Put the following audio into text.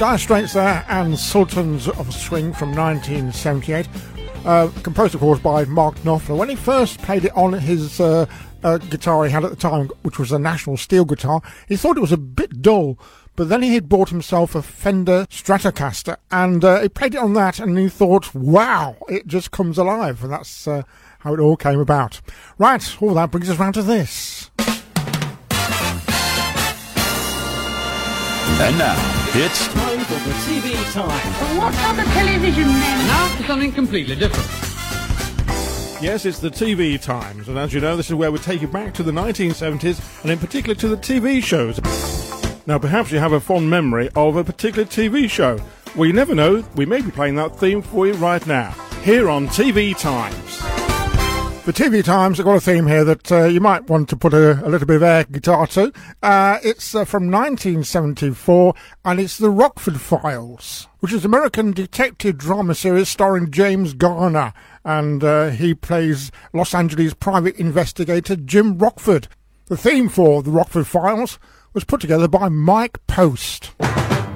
Dire Straits there and Sultans of Swing from 1978, composed of course by Mark Knopfler. When he first played it on his guitar he had at the time, which was a National Steel guitar, he thought it was a bit dull, but then he had bought himself a Fender Stratocaster and he played it on that and he thought, wow, it just comes alive, and that's how it all came about. Right, all that brings us round to this. And now, it's time for the TV time. What other television then? Now for something completely different. Yes, it's the TV times, and as you know, this is where we take you back to the 1970s, and in particular to the TV shows. Now, perhaps you have a fond memory of a particular TV show. Well, you never know, we may be playing that theme for you right now, here on TV Times. For TV Times, I've got a theme here that you might want to put a little bit of air guitar to. It's from 1974, and it's The Rockford Files, which is an American detective drama series starring James Garner, and he plays Los Angeles private investigator Jim Rockford. The theme for The Rockford Files was put together by Mike Post.